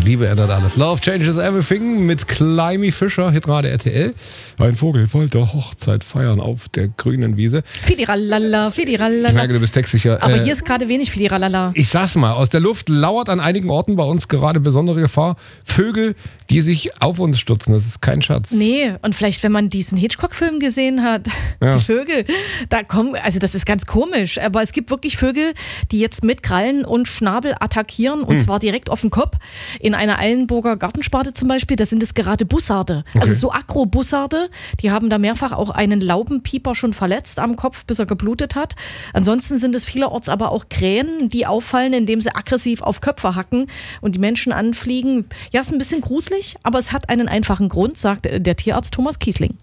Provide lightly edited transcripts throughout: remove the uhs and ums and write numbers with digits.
Liebe ändert alles. Love changes everything mit Climby Fischer, Hitradio RTL. Ein Vogel wollte Hochzeit feiern auf der grünen Wiese. Fidiralala, fidiralala. Ich merke, du bist textsicher. Aber hier ist gerade wenig Fidiralala. Ich sag's mal, aus der Luft lauert an einigen Orten bei uns gerade besondere Gefahr. Vögel, die sich auf uns stürzen. Das ist kein Scherz. Nee, und vielleicht, wenn man diesen Hitchcock-Film gesehen hat, die Vögel, da kommen, also das ist ganz komisch, aber es gibt wirklich Vögel, die jetzt mit Krallen und Schnabel attackieren und zwar direkt auf den Kopf. In einer Eilenburger Gartensparte zum Beispiel, da sind es gerade Bussarde. Okay. Also so Agro-Bussarde, die haben da mehrfach auch einen Laubenpieper schon verletzt am Kopf, bis er geblutet hat. Ansonsten sind es vielerorts aber auch Krähen, die auffallen, indem sie aggressiv auf Köpfe hacken und die Menschen anfliegen. Ja, ist ein bisschen gruselig, aber es hat einen einfachen Grund, sagt der Tierarzt Thomas Kiesling.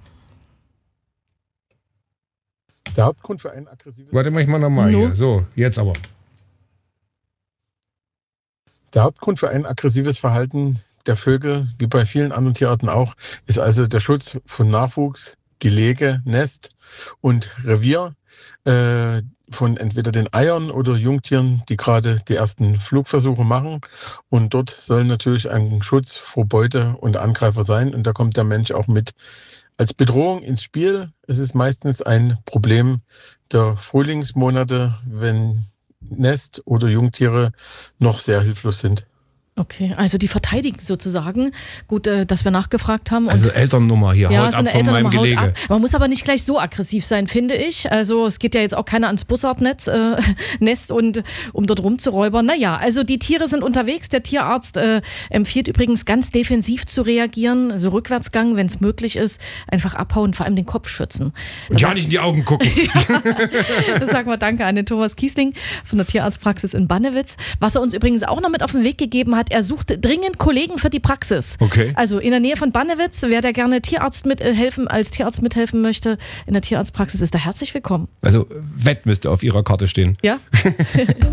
Der Hauptgrund für ein aggressives... Warte, mach ich mal nochmal hier. So, jetzt aber. Der Hauptgrund für ein aggressives Verhalten der Vögel, wie bei vielen anderen Tierarten auch, ist also der Schutz von Nachwuchs, Gelege, Nest und Revier von entweder den Eiern oder Jungtieren, die gerade die ersten Flugversuche machen. Und dort soll natürlich ein Schutz vor Beute und Angreifer sein. Und da kommt der Mensch auch mit als Bedrohung ins Spiel. Es ist meistens ein Problem der Frühlingsmonate, wenn Nest- oder Jungtiere noch sehr hilflos sind. Okay, also die verteidigen sozusagen. Gut, dass wir nachgefragt haben. Also Elternnummer hier, ja, haut so ab von meinem Gelege. Ab. Man muss aber nicht gleich so aggressiv sein, finde ich. Also es geht ja jetzt auch keiner ans Bussardnest und um dort rumzuräubern. Naja, also die Tiere sind unterwegs. Der Tierarzt empfiehlt übrigens ganz defensiv zu reagieren. Also Rückwärtsgang, wenn es möglich ist. Einfach abhauen, vor allem den Kopf schützen. Und ja nicht in die Augen gucken. Das sagen wir danke an den Thomas Kiesling von der Tierarztpraxis in Bannewitz. Was er uns übrigens auch noch mit auf den Weg gegeben hat, er sucht dringend Kollegen für die Praxis. Okay. Also in der Nähe von Bannewitz, wer da gerne als Tierarzt mithelfen möchte, in der Tierarztpraxis ist da herzlich willkommen. Also Wett müsste auf ihrer Karte stehen. Ja.